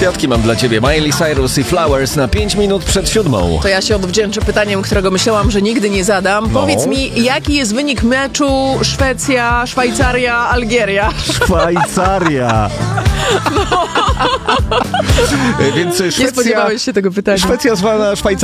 Kwiatki mam dla ciebie. Miley Cyrus i Flowers na 5 minut przed 7. To ja się odwdzięczę pytaniem, którego myślałam, że nigdy nie zadam. No. Powiedz mi, jaki jest wynik meczu Szwecja, Szwajcaria, Algieria? Szwajcaria. Więc Nie spodziewałeś się tego pytania. Szwecja zwana Szwajcaria.